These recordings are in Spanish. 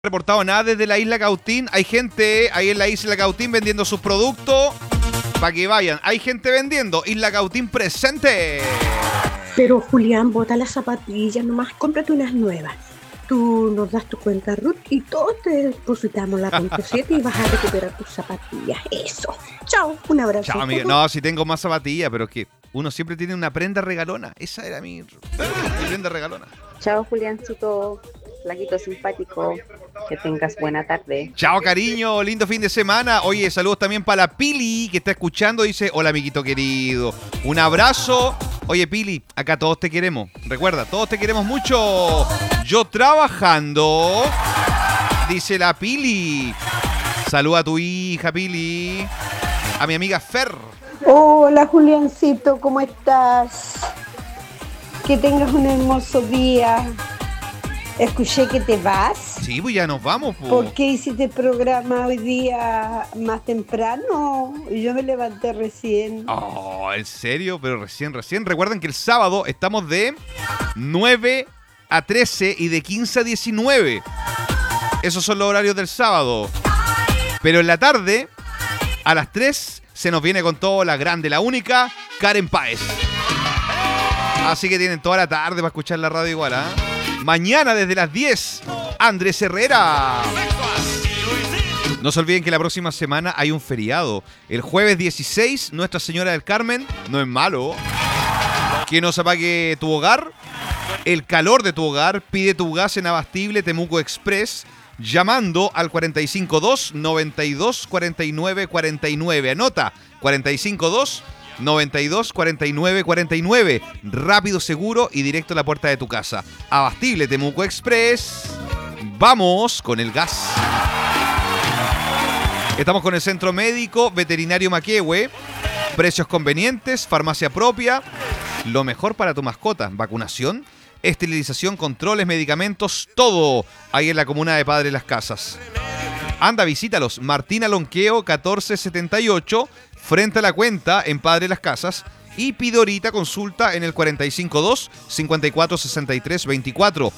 Reportado nada desde la isla Cautín. Hay gente ahí en la isla Cautín vendiendo sus productos para que vayan. Hay gente vendiendo. Isla Cautín presente. Pero Julián, bota las zapatillas nomás, cómprate unas nuevas. Tú nos das tu cuenta RUT y todos te depositamos la cuenta 7 y vas a recuperar tus zapatillas. Eso. Chao, un abrazo. Chao, amiga. No, si tengo más zapatillas, pero es que uno siempre tiene una prenda regalona. Esa era mi prenda regalona. Chao, Juliancito, flaquito simpático. Que tengas buena tarde. Chao, cariño. Lindo fin de semana. Oye, saludos también para la Pili, que está escuchando. Dice, hola, amiguito querido. Un abrazo. Oye, Pili, acá todos te queremos. Recuerda, todos te queremos mucho. Yo trabajando. Dice la Pili. Saluda a tu hija, Pili. A mi amiga Fer. Hola, Juliancito, ¿cómo estás? Que tengas un hermoso día. Escuché que te vas. Sí, pues ya nos vamos. Po. ¿Por qué hiciste el programa hoy día más temprano? Yo me levanté recién. Oh, ¿en serio? Pero recién. Recuerden que el sábado estamos de 9 a 13 y de 15 a 19. Esos son los horarios del sábado. Pero en la tarde, a las 3, se nos viene con todo la grande, la única, Karen Páez. Así que tienen toda la tarde para escuchar la radio igual, ¿ah? Mañana desde las 10, Andrés Herrera. No se olviden que la próxima semana hay un feriado. El jueves 16, Nuestra Señora del Carmen. No es malo. Que no se apague tu hogar. El calor de tu hogar. Pide tu gas en Abastible Temuco Express. Llamando al 452-92-49-49. Anota, 452-92-49-49. Rápido, seguro y directo a la puerta de tu casa. Abastible Temuco Express. Vamos con el gas. Estamos con el Centro Médico Veterinario Maquehue. Precios convenientes, farmacia propia. Lo mejor para tu mascota. Vacunación, esterilización, controles, medicamentos, todo ahí en la comuna de Padre Las Casas. Anda, visítalos. Martín Alonqueo 1478, frente a la cuenta en Padre Las Casas. Y pide ahorita consulta en el 452-5463-24.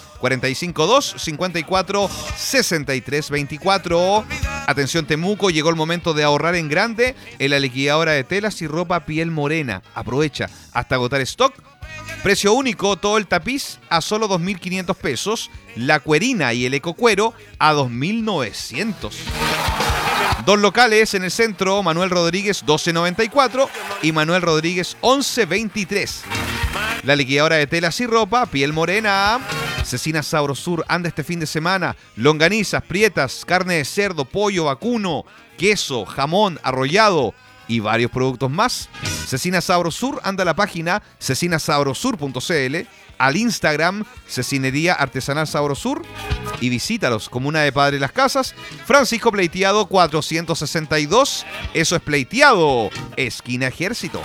452-5463-24. Atención Temuco, llegó el momento de ahorrar en grande en la liquidadora de telas y ropa Piel Morena. Aprovecha hasta agotar stock. Precio único, todo el tapiz a solo 2.500 pesos. La cuerina y el ecocuero a 2.900. Dos locales en el centro, Manuel Rodríguez 1294 y Manuel Rodríguez 1123. La liquidadora de telas y ropa, Piel Morena. Cecina Sabrosur, anda este fin de semana. Longanizas, prietas, carne de cerdo, pollo, vacuno, queso, jamón, arrollado y varios productos más. Cecina Sabrosur, anda a la página cecinasabrosur.cl, al Instagram Cecinería Artesanal Sabrosur y visítalos, comuna de Padre Las Casas, Francisco Pleiteado 462, eso es Pleiteado, esquina Ejército.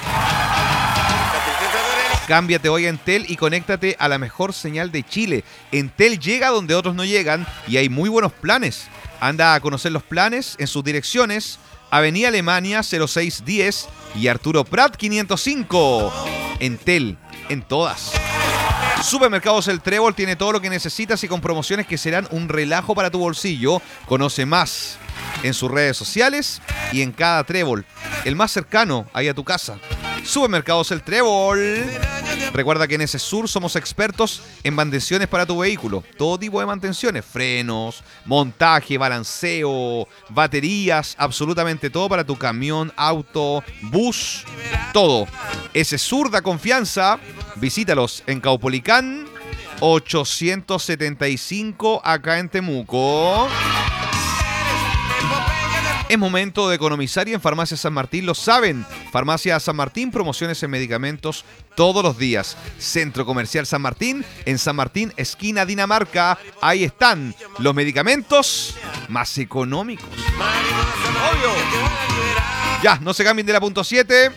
Cámbiate hoy a Entel y conéctate a la mejor señal de Chile. Entel llega donde otros no llegan y hay muy buenos planes. Anda a conocer los planes en sus direcciones: Avenida Alemania 0610 y Arturo Prat 505. Entel, en todas. Supermercados El Trébol tiene todo lo que necesitas y con promociones que serán un relajo para tu bolsillo. Conoce más en sus redes sociales y en cada Trébol, el más cercano ahí a tu casa. Supermercados El Trébol. Recuerda que en Esesur somos expertos en mantenciones para tu vehículo. Todo tipo de mantenciones, frenos, montaje, balanceo, baterías, absolutamente todo para tu camión, auto, bus, todo. Esesur da confianza. Visítalos en Caupolicán 875 acá en Temuco. Es momento de economizar y en Farmacia San Martín lo saben. Farmacia San Martín, promociones en medicamentos todos los días. Centro Comercial San Martín, en San Martín, esquina Dinamarca. Ahí están los medicamentos más económicos. ¡Obvio! Ya, no se cambien de la punto 7.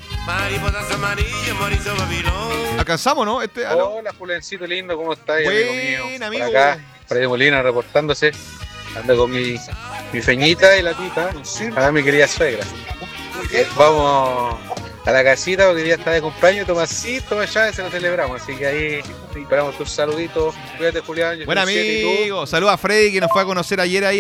Alcanzamos, ¿no? Hola, Julencito lindo, ¿cómo estás? Buen amigo. Por acá, Freddy Molina reportándose. Ando con mi feñita y la tita. Acá mi querida suegra. Vamos a la casita porque hoy día está de cumpleaños. Tomasito allá, se lo celebramos. Así que ahí esperamos tus saluditos. Cuídate, Julián. Yo Buen soy Siete, ¿y tú? amigo. Saluda a Freddy que nos fue a conocer ayer ahí